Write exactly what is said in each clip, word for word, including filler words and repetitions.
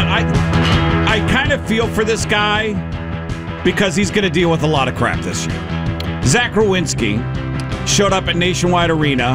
I I kind of feel for this guy because he's going to deal with a lot of crap this year. Zach Rowinski showed up at Nationwide Arena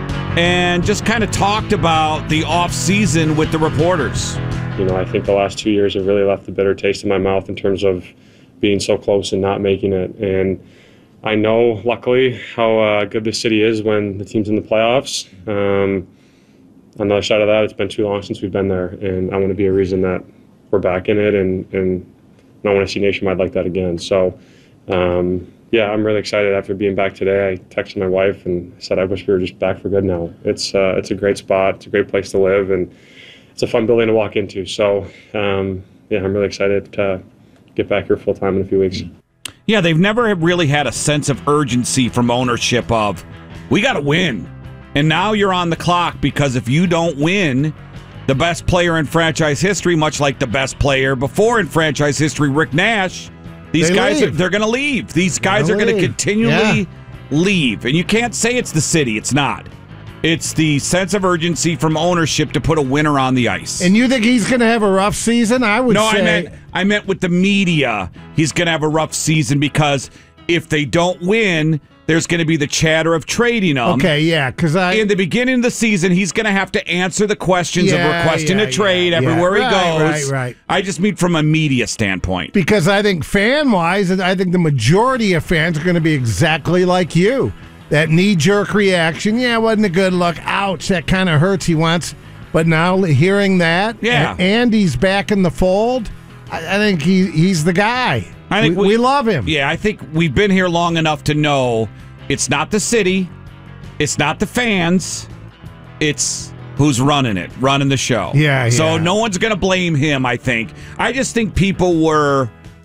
and just kind of talked about the offseason with the reporters. You know, I think the last two years have really left a bitter taste in my mouth in terms of being so close and not making it. And I know, luckily, how uh, good this city is when the team's in the playoffs. Um, on the other side of that, it's been too long since we've been there, and I want to be a reason that we're back in it, and, and I want to see Nationwide like that again. So, um, yeah, I'm really excited after being back today. I texted my wife and said I wish we were just back for good now. It's uh, it's a great spot. It's a great place to live, and it's a fun building to walk into. So, um, yeah, I'm really excited to get back here full time in a few weeks. Yeah, they've never really had a sense of urgency from ownership of, we got to win. And now you're on the clock because if you don't win, the best player in franchise history, much like the best player before in franchise history, Rick Nash, these they guys, are, leave. they're going to leave. These guys They're are going to leave. continually Yeah. leave. And you can't say it's the city. It's not. It's the sense of urgency from ownership to put a winner on the ice. And you think he's going to have a rough season? I would no, say. I meant I meant with the media, he's going to have a rough season because if they don't win, there's going to be the chatter of trading them. Okay, yeah, because I In the beginning of the season, he's going to have to answer the questions Yeah, of requesting yeah, a trade yeah, everywhere yeah. he Right, goes. right, right. I just mean from a media standpoint. because I think fan wise, I think the majority of fans are going to be exactly like you. That knee jerk reaction, yeah, wasn't a good look. Ouch, that kind of hurts. He wants, but now hearing that, Yeah. and Andy's back in the fold. I, I think he he's the guy. I think we, we love him. Yeah, I think we've been here long enough to know it's not the city, it's not the fans, it's who's running it, running the show. Yeah, So yeah. no one's going to blame him, I think. I just think people were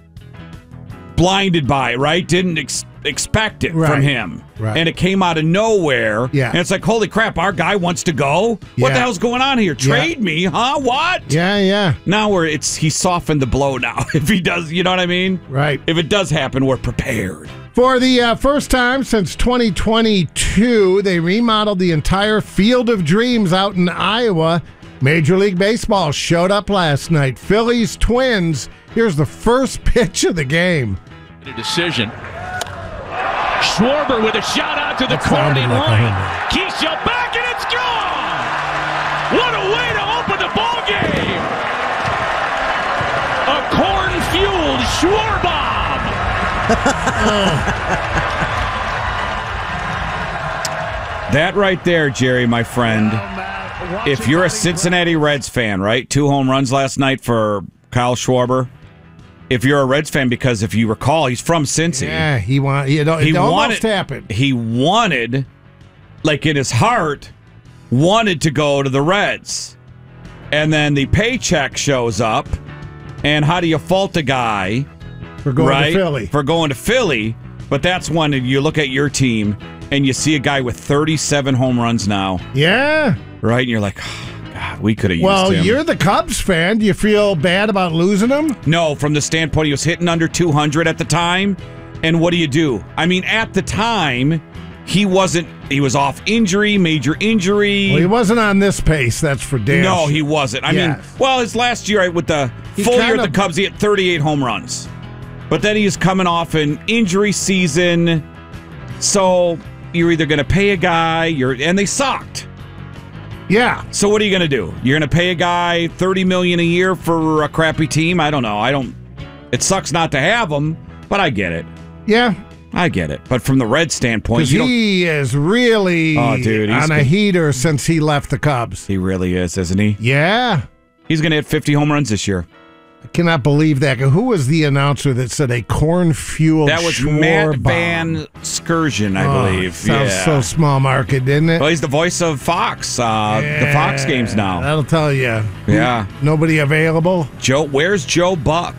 blinded by it, right? Didn't ex- expect it Right. from him. Right. And it came out of nowhere. Yeah. And it's like, holy crap, our guy wants to go? What Yeah. the hell's going on here? Trade me, huh? What? Yeah, yeah, Now we're it's he softened the blow now. If he does, you know what I mean? right. If it does happen, we're prepared. For the uh, first time since twenty twenty-two, they remodeled the entire Field of Dreams out in Iowa. Major League Baseball showed up last night. Phillies Twins. Here's the first pitch of the game. A decision. Schwarber with a shot out to the That corner sounded in like a right. homer. Keisha back and it's gone. What a way to open the ball game. A corn-fueled Schwarbomb. That right there, Jerry, my friend. If you're a Cincinnati Reds fan, right? Two home runs last night for Kyle Schwarber. If you're a Reds fan, because if you recall, he's from Cincy. Yeah, he want. It, it He almost wanted, happened. He wanted, like in his heart, wanted to go to the Reds. And then the paycheck shows up. And how do you fault a guy For going right, to Philly. for going to Philly? But that's when you look at your team and you see a guy with thirty-seven home runs now, Yeah. right? And you're like, oh, God, we could have used Well, him. you're the Cubs fan. Do you feel bad about losing him? No, from the standpoint he was hitting under two hundred at the time. And what do you do? I mean, at the time, he wasn't, he was off injury, major injury. Well, he wasn't on this pace. That's for damn no, sure. he wasn't. I mean, Yes. well, his last year with the He full year kind at the of- Cubs, he had thirty-eight home runs. But then he's coming off an injury season. So you're either going to pay a guy, you're and they sucked. Yeah. So what are you going to do? You're going to pay a guy thirty million dollars a year for a crappy team? I don't know. I don't. It sucks not to have him, but I get it. Yeah. I get it. But from the Red standpoint, Because you don't, he is really Oh, dude, he's on a good. heater since he left the Cubs. he really is, isn't he? Yeah. He's going to hit fifty home runs this year. I cannot believe that. Who was the announcer that said a corn-fueled That was Matt Schwarber? Van Scourgen, I Oh, believe. Sounds yeah. so small market, didn't it? Well, he's the voice of Fox, uh, the Fox games now. That'll tell you. Yeah. Nobody available? Joe, where's Joe Buck?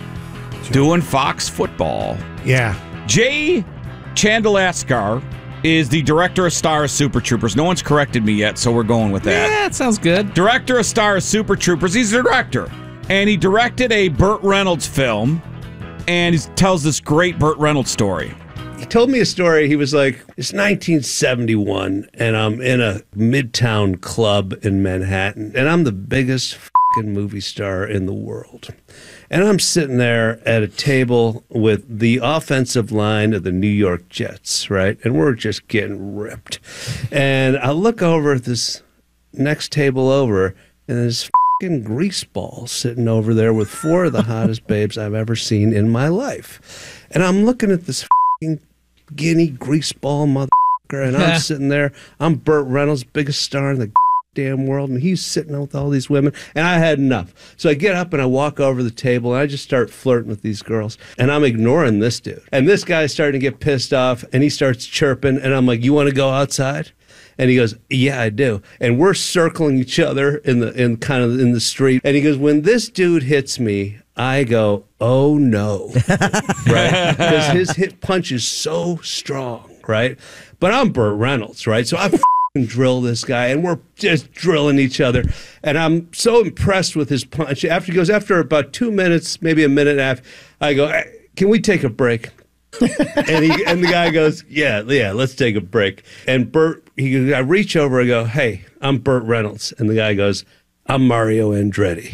Doing Fox football. Yeah. Jay Chandelaskar is the director of Star Super Troopers. No one's corrected me yet, so we're going with that. Yeah, it sounds good. Director of Star Super Troopers. He's the director. And he directed a Burt Reynolds film, and he tells this great Burt Reynolds story. He told me a story. He was like, it's nineteen seventy-one, and I'm in a midtown club in Manhattan, and I'm the biggest fucking movie star in the world. And I'm sitting there at a table with the offensive line of the New York Jets, right? And we're just getting ripped. And I look over at this next table over, and there's fucking greaseball sitting over there with four of the hottest babes I've ever seen in my life. And I'm looking at this fucking guinea greaseball motherfucker, and I'm sitting there. I'm Burt Reynolds, biggest star in the damn world, and he's sitting with all these women, and I had enough. So I get up and I walk over the table, and I just start flirting with these girls, and I'm ignoring this dude. And this guy's starting to get pissed off, and he starts chirping, and I'm like, "You want to go outside?" And he goes, "Yeah, I do." And we're circling each other in the in kind of in the street. And he goes, "When this dude hits me, I go, oh no," right? Because his hit punch is so strong, right? But I'm Burt Reynolds, right? So I f***ing drill this guy, and we're just drilling each other. And I'm so impressed with his punch. After he goes, after about two minutes, maybe a minute and a half, I go, "Hey, can we take a break?" and he and the guy goes, yeah, yeah, let's take a break. And Burt, he goes, I reach over and go, "Hey, I'm Burt Reynolds." And the guy goes, "I'm Mario Andretti."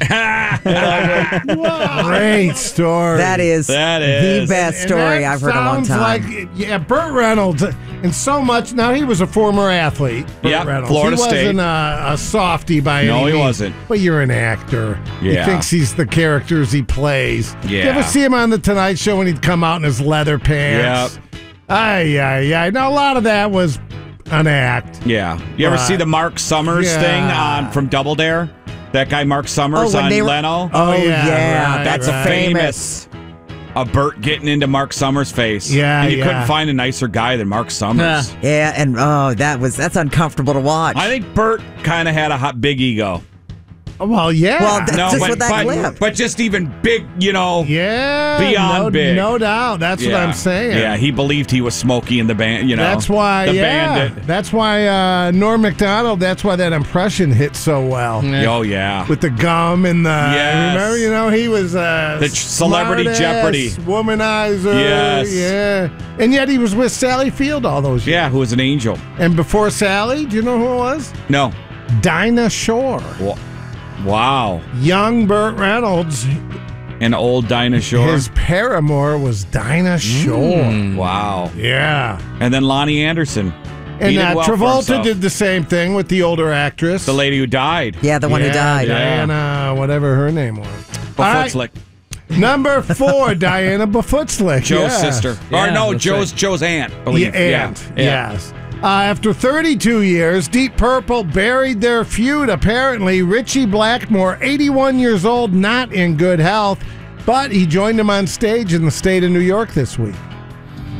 Great story. That is, That is. the best And story that I've heard in a long sounds time. Like, yeah, Burt Reynolds, and so much. Now, he was a former athlete. Burt Yep, Reynolds. Florida he State. wasn't a, a softie by No, any he means. wasn't. But you're an actor. He Yeah. thinks he's the characters he plays. You Yeah. ever see him on The Tonight Show when he'd come out in his leather pants? Yep. Ay, ay, ay. Now, a lot of that was an act. Yeah. You ever Right. see the Mark Summers Yeah. thing on from Double Dare? That guy Mark Summers Oh, when on they were- Leno? Oh, yeah, yeah. right, That's right. a famous a Burt getting into Mark Summers' face. Yeah, and you yeah. couldn't find a nicer guy than Mark Summers. Yeah, and oh, that was that's uncomfortable to watch. I think Burt kind of had a hot big ego. Well, yeah. Well, th- No, Just but, with that but, clip. but just even big, you know. yeah. Beyond no, big. No doubt. That's what Yeah. I'm saying. Yeah, he believed he was Smokey in the band, you know. That's why, the yeah. Bandit. That's why uh, Norm Macdonald, that's why that impression hit so well. Oh, yeah. With the gum and the. Yes. Remember, you know, he was uh, The Celebrity smart-ass Jeopardy. Womanizer. Yes. Yeah. And yet he was with Sally Field all those years. Yeah, who was an angel. And before Sally, do you know who it was? No. Dinah Shore. Wa- Wow. Young Burt Reynolds. An old Dinah Shore. His paramour was Dinah Shore. Wow. Yeah. And then Lonnie Anderson. And He did uh, well for Travolta himself. did the same thing with the older actress. The lady who died. yeah, the one who Yeah, died. Diana, whatever her name was. All right, Befootslick. number four, Diana Bafootslick. Joe's yeah. sister. Yeah, or no, that's Joe's right. Joe's aunt. I Yeah, believe. and, Yeah. yes. Uh, after thirty-two years, Deep Purple buried their feud. Apparently, Richie Blackmore, eighty-one years old, not in good health, but he joined them on stage in the state of New York this week.